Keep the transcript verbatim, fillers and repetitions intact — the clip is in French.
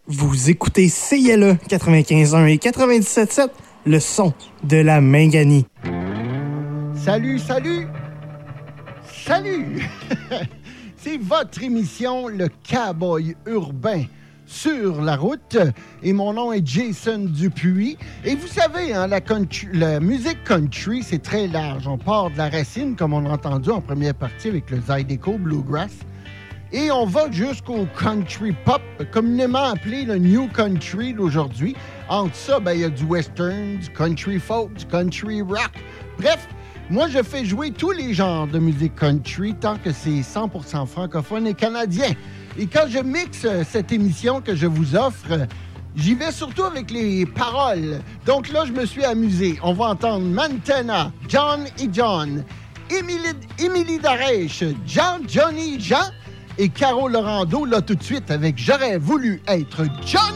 Vous écoutez C I L E quatre-vingt-quinze un et quatre-vingt-dix-sept sept, le son de la Minganie. Salut, salut! Salut! C'est votre émission, le Cowboy urbain sur la route. Et mon nom est Jason Dupuis. Et vous savez, hein, la, country, la musique country, c'est très large. On part de la racine, comme on a entendu en première partie avec le Zydeco Bluegrass. Et on va jusqu'au country pop, communément appelé le New Country d'aujourd'hui. Entre ça, ben, il y a du western, du country folk, du country rock. Bref, moi, je fais jouer tous les genres de musique country tant que c'est cent pour cent francophone et canadien. Et quand je mixe cette émission que je vous offre, j'y vais surtout avec les paroles. Donc là, je me suis amusé. On va entendre Montana, John et John, Émilie, Émilie Darèche, John, Johnny, Jean, et Caro Laurando, là, tout de suite, avec « J'aurais voulu être Johnny ».